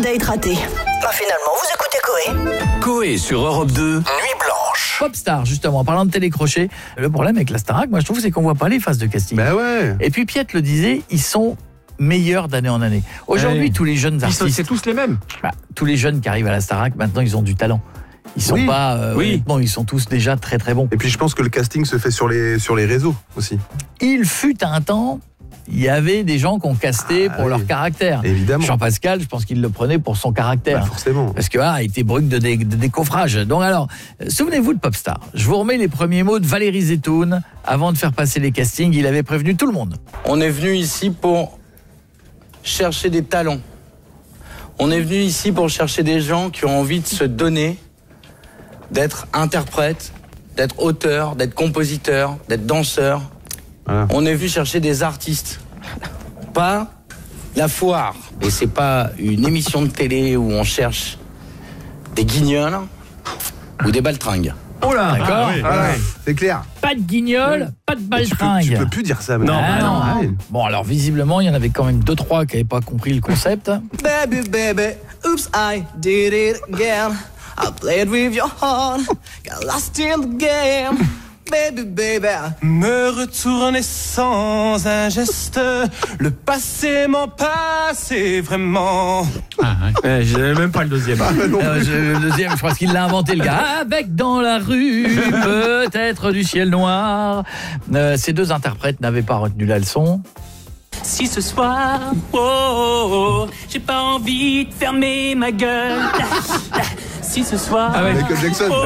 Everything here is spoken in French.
date raté. Finalement, vous écoutez Coé. Coé sur Europe 2, Nuit Blanche. Popstar, justement, en parlant de télécrochet, le problème avec la Starac, moi je trouve, c'est qu'on voit pas les phases de casting. Bah ouais. Et puis Piette le disait, ils sont meilleurs d'année en année. Aujourd'hui, Ouais. tous les jeunes artistes, C'est tous les mêmes. tous les jeunes qui arrivent à la Starac, maintenant ils ont du talent. Ils sont pas, honnêtement, ils sont tous déjà très très bons. Et puis je pense que le casting se fait sur les réseaux aussi. Il fut un temps, il y avait des gens qu'on castait pour leur caractère. Évidemment. Jean-Pascal, je pense qu'il le prenait pour son caractère. Bah, forcément. Parce que il était brut de décoffrage. Donc alors, souvenez-vous de Popstar. Je vous remets les premiers mots de Valérie Zetoun. Avant de faire passer les castings, il avait prévenu tout le monde. On est venu ici pour chercher des talents. On est venu ici pour chercher des gens qui ont envie de se donner, d'être interprète, d'être auteur, d'être compositeur, d'être danseur. Voilà. On est venu chercher des artistes, pas la foire. Et c'est pas une émission de télé où on cherche des guignols ou des baltringues. Oh là, d'accord. C'est clair. Pas de guignol, pas de Tu baltringue. peux plus dire ça maintenant. Non. Ouais. Bon, alors visiblement, il y en avait quand même 2-3 qui n'avaient pas compris le concept. Baby, baby, oops, I did it again. I played with your heart, got lost in the game. Baby, baby, me retourner sans un geste. Le passé m'en passé vraiment. Je n'avais même pas le deuxième. Le deuxième, je pense qu'il l'a inventé, le gars. Avec dans la rue, peut-être du ciel noir. Ces deux interprètes n'avaient pas retenu la leçon. Si ce soir, j'ai pas envie de fermer ma gueule. Si ce soir, Michael Jackson.